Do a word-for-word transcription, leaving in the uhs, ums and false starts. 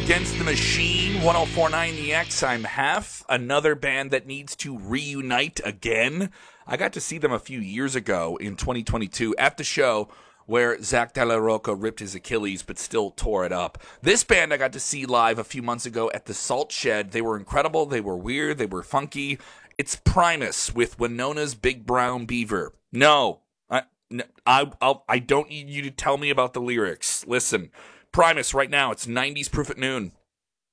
Against the Machine, one oh four point nine The X. I'm Hef, another band that needs to reunite again. I got to see them a few years ago in twenty twenty-two at the show where Zach De La Rocha ripped his Achilles but still tore it up. This band I got to see live a few months ago at the Salt Shed. They were incredible, they were weird, they were funky. It's Primus with Winona's Big Brown Beaver. No, I, I, I'll, I don't need you to tell me about the lyrics. Listen, Primus right now, it's nineties Proof at Noon.